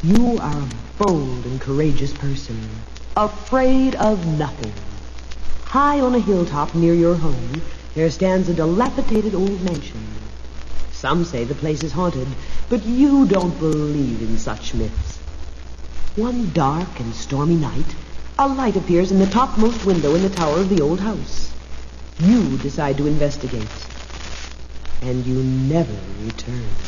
You are a bold and courageous person, afraid of nothing. High on a hilltop near your home, there stands a dilapidated old mansion. Some say the place is haunted, but you don't believe in such myths. One dark and stormy night, a light appears in the topmost window in the tower of the old house. You decide to investigate, and you never return.